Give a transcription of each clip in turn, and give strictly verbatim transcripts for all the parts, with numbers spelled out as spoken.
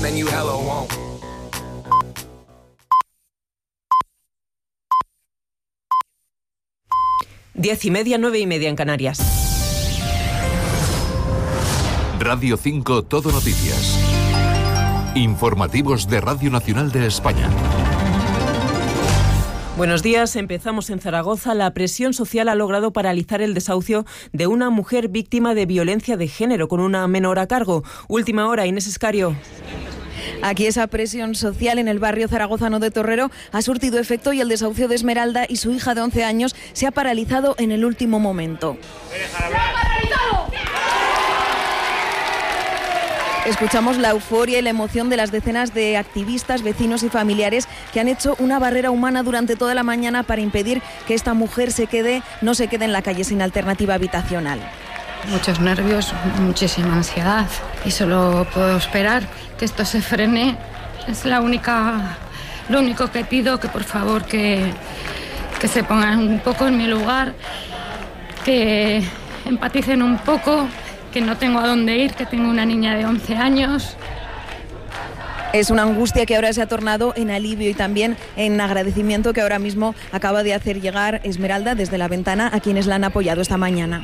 then you hella won't. Diez y media, nueve y media en Canarias. Radio cinco Todo Noticias. Informativos de Radio Nacional de España. Buenos días, empezamos en Zaragoza. La presión social ha logrado paralizar el desahucio de una mujer víctima de violencia de género con una menor a cargo. Última hora, Inés Escario. Aquí esa presión social en el barrio zaragozano de Torrero ha surtido efecto y el desahucio de Esmeralda y su hija de once años se ha paralizado en el último momento. ¡Se ha paralizado! Escuchamos la euforia y la emoción de las decenas de activistas, vecinos y familiares que han hecho una barrera humana durante toda la mañana para impedir que esta mujer se quede, no se quede en la calle sin alternativa habitacional. Muchos nervios, muchísima ansiedad y solo puedo esperar que esto se frene. Es la única, lo único que pido, que por favor que, que se pongan un poco en mi lugar, que empaticen un poco, que no tengo a dónde ir, que tengo una niña de once años. Es una angustia que ahora se ha tornado en alivio y también en agradecimiento que ahora mismo acaba de hacer llegar Esmeralda desde la ventana a quienes la han apoyado esta mañana.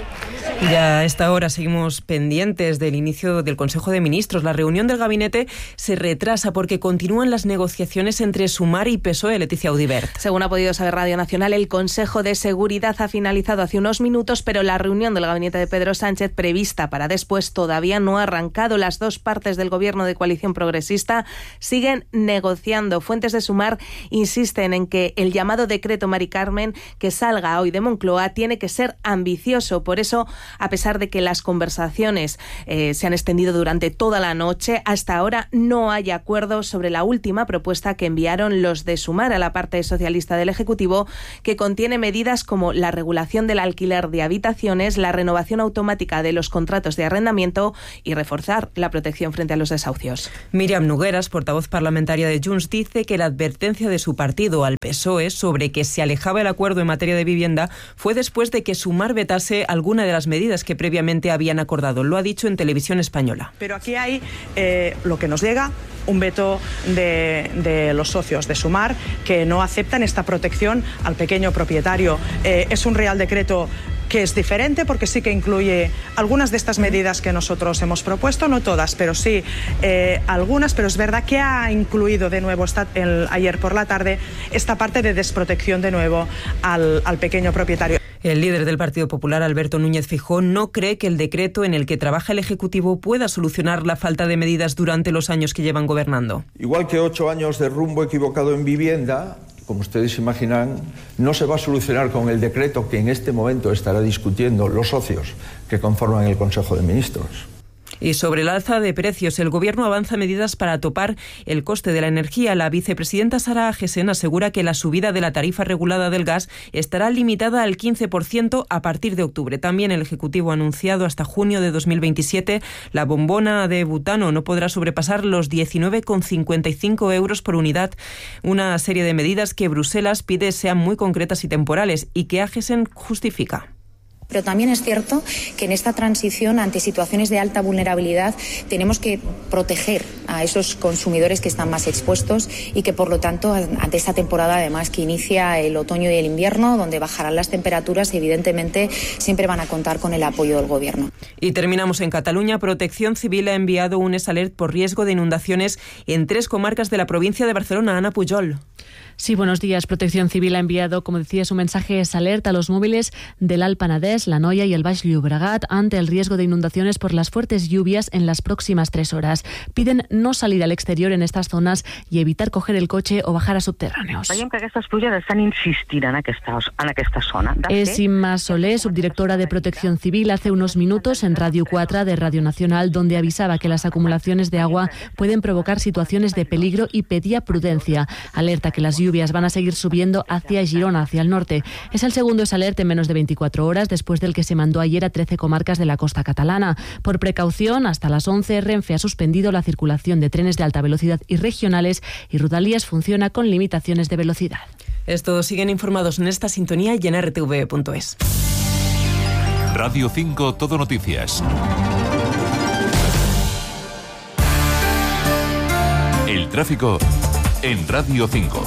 Y a esta hora seguimos pendientes del inicio del Consejo de Ministros. La reunión del gabinete se retrasa porque continúan las negociaciones entre Sumar y P S O E. Leticia Audibert. Según ha podido saber Radio Nacional, el Consejo de Seguridad ha finalizado hace unos minutos, pero la reunión del gabinete de Pedro Sánchez, prevista para después, todavía no ha arrancado. Las dos partes del gobierno de coalición progresista siguen negociando. Fuentes de Sumar insisten en que el llamado decreto Mari Carmen que salga hoy de Moncloa tiene que ser ambicioso. Por eso, a pesar de que las conversaciones eh, se han extendido durante toda la noche, hasta ahora no hay acuerdo sobre la última propuesta que enviaron los de Sumar a la parte socialista del Ejecutivo, que contiene medidas como la regulación del alquiler de habitaciones, la renovación automática de los contratos de arrendamiento y reforzar la protección frente a los desahucios. Míriam Nogueras, portavoz parlamentaria de Junts, dice que la advertencia de su partido al P S O E sobre que se alejaba el acuerdo en materia de vivienda fue después de que Sumar vetase alguna de las medidas que previamente habían acordado. Lo ha dicho en Televisión Española. Pero aquí hay eh, lo que nos llega, un veto de, de los socios de Sumar que no aceptan esta protección al pequeño propietario. Eh, es un Real Decreto que es diferente porque sí que incluye algunas de estas medidas que nosotros hemos propuesto, no todas, pero sí eh, algunas, pero es verdad que ha incluido de nuevo esta, el, ayer por la tarde esta parte de desprotección de nuevo al, al pequeño propietario. El líder del Partido Popular, Alberto Núñez Feijóo, no cree que el decreto en el que trabaja el Ejecutivo pueda solucionar la falta de medidas durante los años que llevan gobernando. Igual que ocho años de rumbo equivocado en vivienda, como ustedes imaginan, no se va a solucionar con el decreto que en este momento estará discutiendo los socios que conforman el Consejo de Ministros. Y sobre el alza de precios, el Gobierno avanza medidas para topar el coste de la energía. La vicepresidenta Sara Agesen asegura que la subida de la tarifa regulada del gas estará limitada al quince por ciento a partir de octubre. También el Ejecutivo ha anunciado hasta junio de dos mil veintisiete la bombona de butano no podrá sobrepasar los diecinueve con cincuenta y cinco euros por unidad. Una serie de medidas que Bruselas pide sean muy concretas y temporales y que Agesen justifica. Pero también es cierto que en esta transición ante situaciones de alta vulnerabilidad tenemos que proteger a esos consumidores que están más expuestos y que por lo tanto ante esta temporada además que inicia el otoño y el invierno donde bajarán las temperaturas evidentemente siempre van a contar con el apoyo del Gobierno. Y terminamos en Cataluña. Protección Civil ha enviado un S-Alert por riesgo de inundaciones en tres comarcas de la provincia de Barcelona. Ana Pujol. Sí, buenos días. Protección Civil ha enviado, como decía, su mensaje es alerta a los móviles del Alt Penedès, la Noia y el Baix Llobregat ante el riesgo de inundaciones por las fuertes lluvias en las próximas tres horas. Piden no salir al exterior en estas zonas y evitar coger el coche o bajar a subterráneos. Veiem que aquestes pluges estan insistint en aquesta, en aquesta zona. Es Inma Solé, subdirectora de Protección Civil, hace unos minutos en Radio cuatro de Radio Nacional, donde avisaba que las acumulaciones de agua pueden provocar situaciones de peligro y pedía prudencia. Alerta que las lluvias van a seguir subiendo hacia Girona, hacia el norte. Es el segundo S-Alert en menos de veinticuatro horas, después del que se mandó ayer a trece comarcas de la costa catalana. Por precaución, hasta las once, Renfe ha suspendido la circulación de trenes de alta velocidad y regionales y Rodalies funciona con limitaciones de velocidad. Estos siguen informados en esta sintonía y en r t v punto es. Radio cinco Todo Noticias. tráfico en Radio cinco.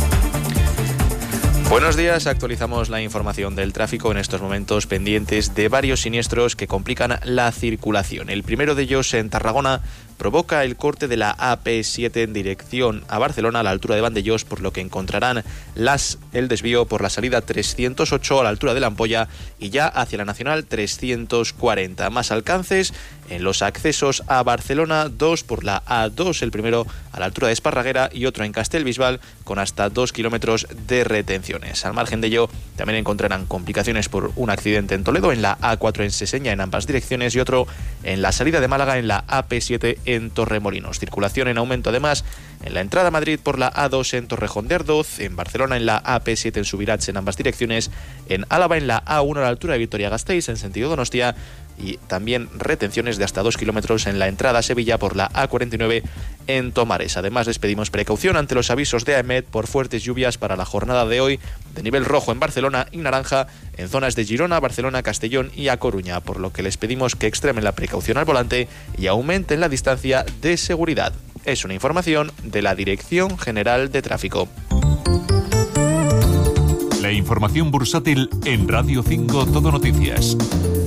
Buenos días, actualizamos la información del tráfico en estos momentos pendientes de varios siniestros que complican la circulación. El primero de ellos en Tarragona provoca el corte de la A P siete en dirección a Barcelona a la altura de Vandellós, por lo que encontrarán las, el desvío por la salida trescientos ocho a la altura de la Ampolla y ya hacia la Nacional trescientos cuarenta. Más alcances en los accesos a Barcelona, dos por la A dos, el primero a la altura de Esparraguera y otro en Castellbisbal con hasta dos kilómetros de retenciones. Al margen de ello, también encontrarán complicaciones por un accidente en Toledo, en la A cuatro en Seseña en ambas direcciones y otro en la salida de Málaga en la A P siete en Torremolinos. Circulación en aumento además en la entrada a Madrid por la A dos en Torrejón de Ardoz, en Barcelona en la A P siete en Subirats en ambas direcciones, en Álava en la A uno a la altura de Vitoria-Gasteiz en sentido Donostia y también retenciones de hasta dos kilómetros en la entrada a Sevilla por la A cuarenta y nueve en Tomares. Además, les pedimos precaución ante los avisos de AEMET por fuertes lluvias para la jornada de hoy, de nivel rojo en Barcelona y naranja en zonas de Girona, Barcelona, Castellón y A Coruña, por lo que les pedimos que extremen la precaución al volante y aumenten la distancia de seguridad. Es una información de la Dirección General de Tráfico. La información bursátil en Radio cinco Todo Noticias.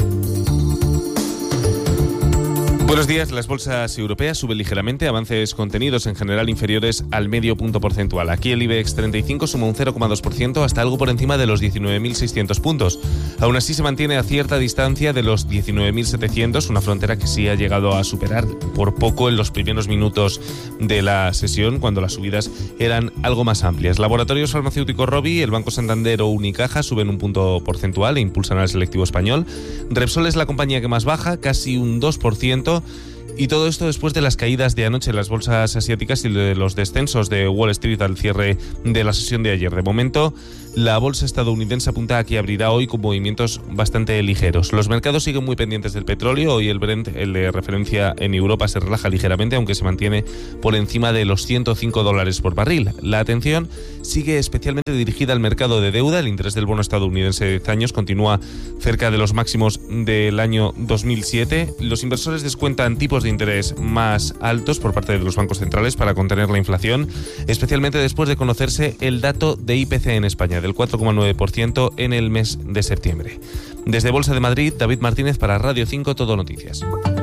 Buenos días. Las bolsas europeas suben ligeramente, avances contenidos en general inferiores al medio punto porcentual. Aquí el IBEX treinta y cinco suma un cero coma dos por ciento hasta algo por encima de los diecinueve mil seiscientos puntos. Aún así se mantiene a cierta distancia de los diecinueve mil setecientos, una frontera que sí ha llegado a superar por poco en los primeros minutos de la sesión, cuando las subidas eran algo más amplias. Laboratorios farmacéuticos Rovi, el Banco Santander o Unicaja suben un punto porcentual e impulsan al selectivo español. Repsol es la compañía que más baja, casi un dos por ciento. Y todo esto después de las caídas de anoche en las bolsas asiáticas y de los descensos de Wall Street al cierre de la sesión de ayer. De momento, la bolsa estadounidense apunta a que abrirá hoy con movimientos bastante ligeros. Los mercados siguen muy pendientes del petróleo. Hoy el Brent, el de referencia en Europa, se relaja ligeramente, aunque se mantiene por encima de los ciento cinco dólares por barril. La atención sigue especialmente dirigida al mercado de deuda. El interés del bono estadounidense de diez años continúa cerca de los máximos del año dos mil siete. Los inversores descuentan tipos de interés más altos por parte de los bancos centrales para contener la inflación, especialmente después de conocerse el dato de I P C en España, del cuatro coma nueve por ciento en el mes de septiembre. Desde Bolsa de Madrid, David Martínez para Radio cinco Todo Noticias.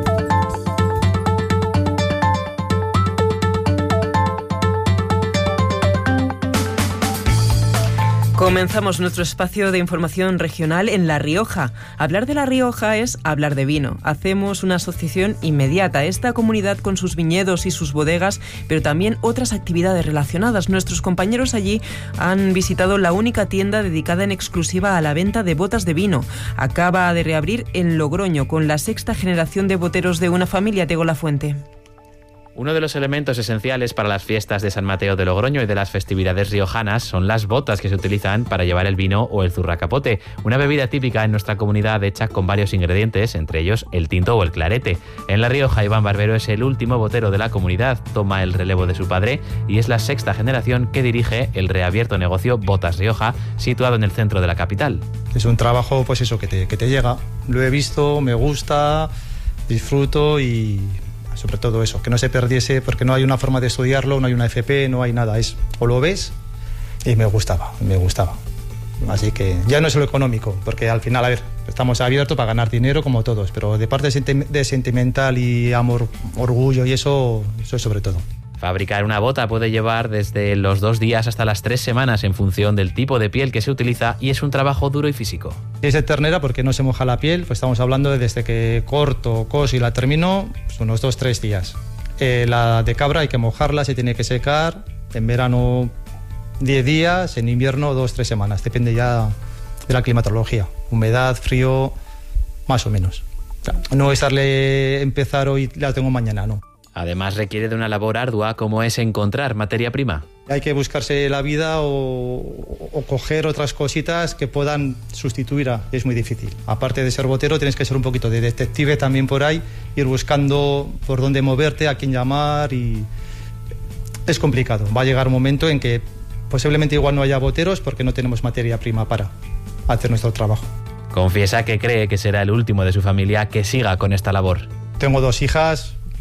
Comenzamos nuestro espacio de información regional en La Rioja. Hablar de La Rioja es hablar de vino. Hacemos una asociación inmediata a esta comunidad con sus viñedos y sus bodegas, pero también otras actividades relacionadas. Nuestros compañeros allí han visitado la única tienda dedicada en exclusiva a la venta de botas de vino. Acaba de reabrir en Logroño con la sexta generación de boteros de una familia de Golafuente. Uno de los elementos esenciales para las fiestas de San Mateo de Logroño y de las festividades riojanas son las botas que se utilizan para llevar el vino o el zurracapote, una bebida típica en nuestra comunidad hecha con varios ingredientes, entre ellos el tinto o el clarete. En La Rioja, Iván Barbero es el último botero de la comunidad, toma el relevo de su padre y es la sexta generación que dirige el reabierto negocio Botas Rioja, situado en el centro de la capital. Es un trabajo, pues eso, que te, que te llega. Lo he visto, me gusta, disfruto y... sobre todo eso, que no se perdiese, porque no hay una forma de estudiarlo, no hay una F P, no hay nada, es o lo ves y me gustaba, me gustaba. Así que ya no es lo económico, porque al final, a ver, estamos abiertos para ganar dinero como todos, pero de parte de sentimental y amor, orgullo y eso, eso es sobre todo. Fabricar una bota puede llevar desde los dos días hasta las tres semanas en función del tipo de piel que se utiliza y es un trabajo duro y físico. Es de ternera porque no se moja la piel, pues estamos hablando de desde que corto, coso y la termino, pues unos dos, tres días. Eh, la de cabra hay que mojarla, se tiene que secar, en verano diez días, en invierno dos, tres semanas, depende ya de la climatología, humedad, frío, más o menos. No es darle empezar hoy, la tengo mañana, no. Además requiere de una labor ardua como es encontrar materia prima. Hay que buscarse la vida o, o coger otras cositas que puedan sustituir a... Es muy difícil. Aparte de ser botero tienes que ser un poquito de detective también por ahí, ir buscando por dónde moverte, a quién llamar y... Es complicado. Va a llegar un momento en que posiblemente igual no haya boteros porque no tenemos materia prima para hacer nuestro trabajo. Confiesa que cree que será el último de su familia que siga con esta labor. Tengo dos hijas...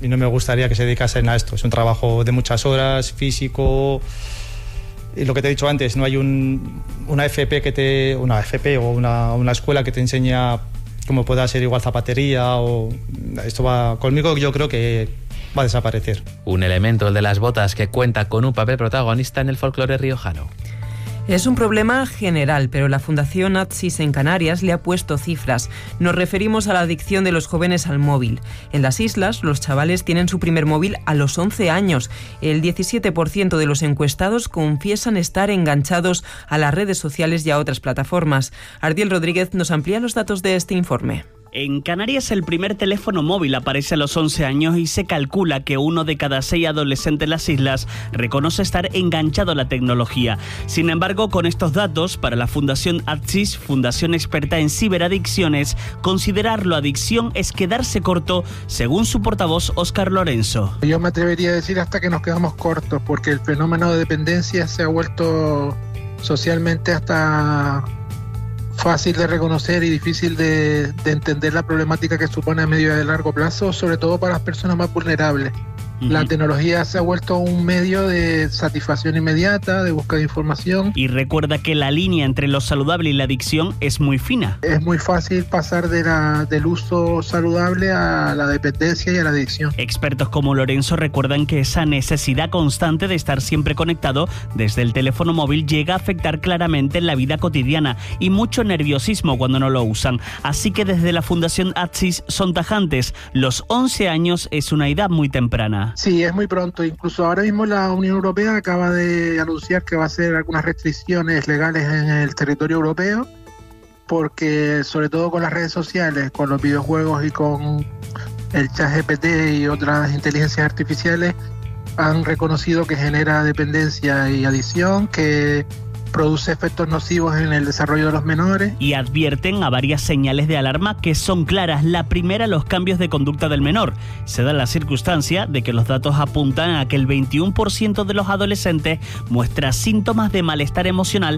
y no me gustaría que se dedicasen a esto. Es un trabajo de muchas horas, físico. Y lo que te he dicho antes, no hay un, una F P que te, una F P o una, una escuela que te enseña cómo pueda ser igual zapatería o esto va conmigo, yo creo que va a desaparecer. Un elemento, el de las botas, que cuenta con un papel protagonista en el folclore riojano. Es un problema general, pero la Fundación Atsis en Canarias le ha puesto cifras. Nos referimos a la adicción de los jóvenes al móvil. En las islas, los chavales tienen su primer móvil a los once años. El diecisiete por ciento de los encuestados confiesan estar enganchados a las redes sociales y a otras plataformas. Ardiel Rodríguez nos amplía los datos de este informe. En Canarias el primer teléfono móvil aparece a los once años y se calcula que uno de cada seis adolescentes en las islas reconoce estar enganchado a la tecnología. Sin embargo, con estos datos, para la Fundación Atsis, fundación experta en ciberadicciones, considerarlo adicción es quedarse corto, según su portavoz Óscar Lorenzo. Yo me atrevería a decir hasta que nos quedamos cortos, porque el fenómeno de dependencia se ha vuelto socialmente hasta fácil de reconocer y difícil de, de entender la problemática que supone a medio y a largo plazo, sobre todo para las personas más vulnerables. Uh-huh. La tecnología se ha vuelto un medio de satisfacción inmediata, de búsqueda de información. Y recuerda que la línea entre lo saludable y la adicción es muy fina. Es muy fácil pasar de la, del uso saludable a la dependencia y a la adicción. Expertos como Lorenzo recuerdan que esa necesidad constante de estar siempre conectado desde el teléfono móvil llega a afectar claramente en la vida cotidiana y mucho nerviosismo cuando no lo usan. Así que desde la Fundación Atsis son tajantes. Los once años es una edad muy temprana. Sí, es muy pronto. Incluso ahora mismo la Unión Europea acaba de anunciar que va a hacer algunas restricciones legales en el territorio europeo, porque sobre todo con las redes sociales, con los videojuegos y con el chat G P T y otras inteligencias artificiales, han reconocido que genera dependencia y adicción, que produce efectos nocivos en el desarrollo de los menores. Y advierten a varias señales de alarma que son claras. La primera, los cambios de conducta del menor. Se da la circunstancia de que los datos apuntan a que el veintiuno por ciento de los adolescentes muestra síntomas de malestar emocional